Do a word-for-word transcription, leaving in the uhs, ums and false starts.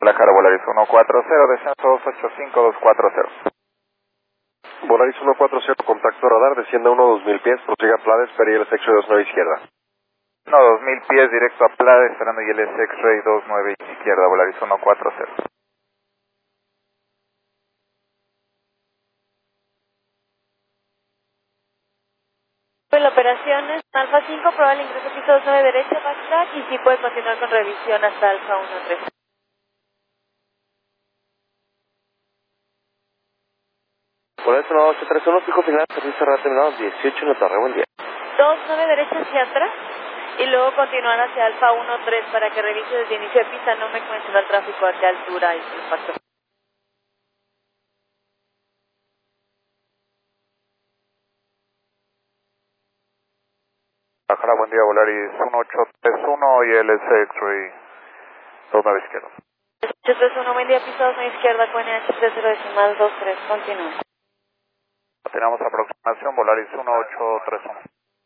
Guadalajara, Volaris uno cuatro cero, descenso dos ocho cinco dos cuatro cero. Volaris uno cuatro cero, contacto radar, desciende uno dos mil pies, prosiga a Plades, Periel X-Ray dos nueve izquierda. No, dos mil pies directo a Plades, esperando I L S X-Ray dos nueve izquierda, Volaris uno cuatro cero. La operación es Alfa cinco, probable ingreso piso dos nueve derecha, backtrack, y sí puede continuar con revisión hasta Alfa uno tres. Volaris uno ocho tres uno, fijo final, servicio radar terminado dieciocho, no tarde, buen día. dos nueve derecha hacia atrás, y luego continuar hacia Alfa uno tres para que revise desde inicio de pista, no me menciona el tráfico, a qué altura y el factor. Guadalajara, buen día, Volaris uno ocho tres uno, I L S X-Ray dos nueve izquierda. ocho tres uno, buen día, piso dos nueve izquierda, con H tres cero decimal dos tres, continúa. Tenemos aproximación, Volaris uno ocho tres uno.